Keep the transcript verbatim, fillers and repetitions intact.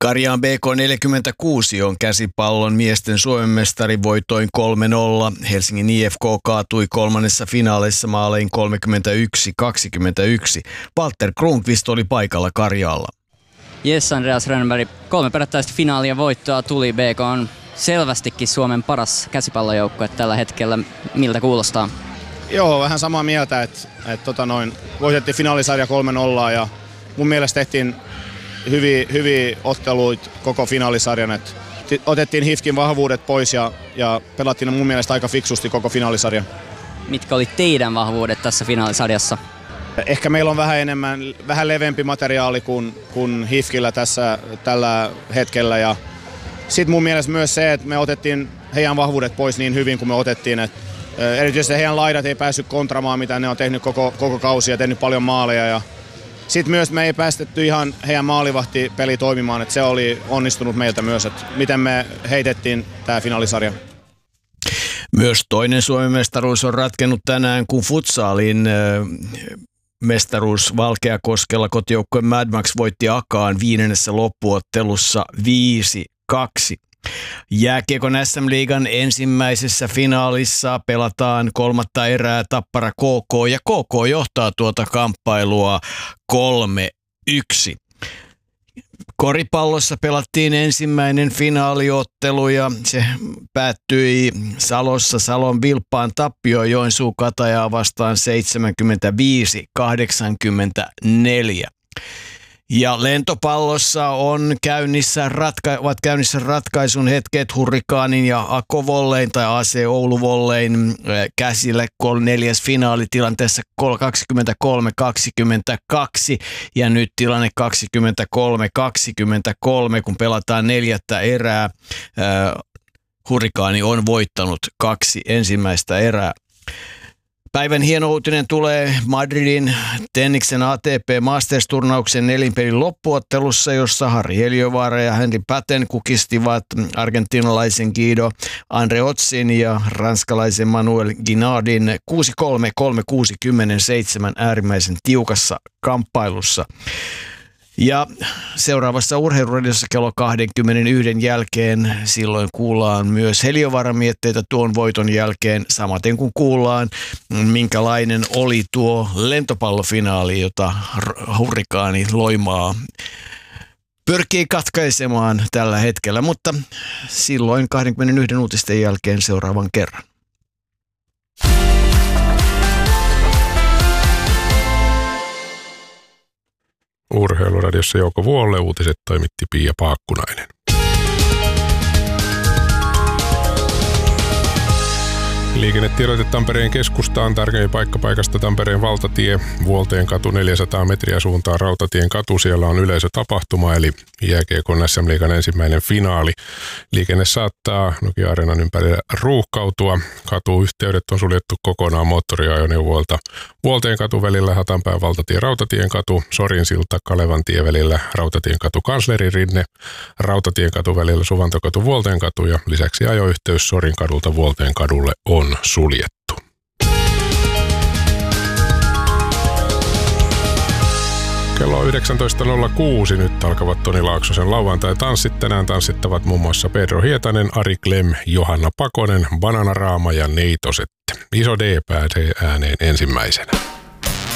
Karjaan B K neljäkymmentäkuusi on käsipallon miesten Suomen mestari voitoin kolme nolla. Helsingin I F K kaatui kolmannessa finaalissa maalein kolmekymmentäyksi kaksikymmentäyksi. Walter Kronqvist oli paikalla Karjaalla. Jes, Andreas Rönnberg. Kolme perättäistä finaalia voittoa tuli. B K on selvästikin Suomen paras käsipallojoukkue tällä hetkellä. Miltä kuulostaa? Joo, vähän samaa mieltä, että et, tota noin, voitettiin finaalisarja kolme nolla ja mun mielestä tehtiin hyviä, hyviä otteluita koko finaalisarjan. Et otettiin H I F K:n vahvuudet pois ja, ja pelattiin mun mielestä aika fiksusti koko finaalisarja. Mitkä oli teidän vahvuudet tässä finaalisarjassa? Ehkä meillä on vähän enemmän, vähän leveämpi materiaali kuin, kuin H I F K:llä tässä tällä hetkellä. Ja sitten mun mielestä myös se, että me otettiin heidän vahvuudet pois niin hyvin kuin me otettiin. Et erityisesti heidän laidat ei päässyt kontramaan, mitä ne on tehnyt koko, koko kausi ja tehnyt paljon maaleja. Ja sitten myös me ei päästetty ihan heidän maalivahtipeli toimimaan, että se oli onnistunut meiltä myös, että miten me heitettiin tämä finaalisarja. Myös toinen Suomen mestaruus on ratkennut tänään, kun futsalin mestaruus Valkeakoskella kotijoukkue Mad Max voitti Akaan viidennessä loppuottelussa viisi kaksi. Jääkiekon S M-liigan ensimmäisessä finaalissa pelataan kolmatta erää Tappara K K ja K K johtaa tuota kamppailua kolme yksi. Koripallossa pelattiin ensimmäinen finaaliottelu ja se päättyi Salossa Salon Vilppaan tappioon Joensuu Katajaa vastaan seitsemänkymmentäviisi kahdeksankymmentäneljä. Ja lentopallossa on käynnissä ratka- ovat käynnissä ratkaisun hetket Hurrikaanin ja Ako Volleyn tai A C Oulu Volleyn käsillä neljäs finaalitilanteessa kaksikymmentäkolme kaksikymmentäkaksi ja nyt tilanne kaksikymmentäkolme kaksikymmentäkolme, kun pelataan neljättä erää. Hurrikaani on voittanut kaksi ensimmäistä erää. Päivän hieno uutinen tulee Madridin tenniksen A T P Masters-turnauksen nelinpelin loppuottelussa, jossa Harri Heliövaara ja Henri Paten kukistivat argentinalaisen Guido Andreotsin ja ranskalaisen Manuel Guinardin kuusi kolme kolme kuusi seitsemän äärimmäisen tiukassa kamppailussa. Ja seuraavassa urheiluradiossa kello kaksikymmentäyksi jälkeen silloin kuullaan myös Heliövaaran mietteitä tuon voiton jälkeen, samaten kun kuullaan minkälainen oli tuo lentopallofinaali, jota Hurrikaani Loimaa pyrkii katkaisemaan tällä hetkellä, mutta silloin kaksikymmentäyksi uutisten jälkeen seuraavan kerran. Urheiluradiossa Jouko Vuolle, uutiset toimitti Pia Paakkunainen. Liikennetiedote Tampereen keskustaan, tärkein paikka paikasta Tampereen valtatie, Vuolteen katu neljäsataa metriä suuntaan Rautatien katu. Siellä on yleisötapahtuma eli jääkiekon S M-liigan ensimmäinen finaali. Liikenne saattaa Nokia-areenan ympärillä ruuhkautua. Katuyhteydet on suljettu kokonaan moottoriajoneuvoilta. Vuolteen katu välillä Hatanpää valtatie Rautatien katu, Sorinsilta Kalevantie välillä Rautatien katu Kanslerin rinne, Rautatien katu välillä Suvantokatu Vuolteen katu ja lisäksi ajoyhteys Sorin kadulta Vuolteen kadulle on suljettu. Kello on yhdeksäntoista nolla kuusi. Nyt alkavat Toni Laaksosen lauantai-tanssit. Tänään tanssittavat muun muassa Pedro Hietanen, Ari Klem, Johanna Pakonen, Bananaraama ja Neitosette. Iso D pääsee ääneen ensimmäisenä.